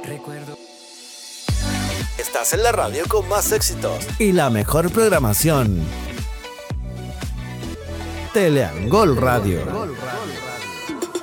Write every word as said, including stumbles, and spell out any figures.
Recuerdo. Estás en la radio con más éxitos y la mejor programación. Teleangol Radio.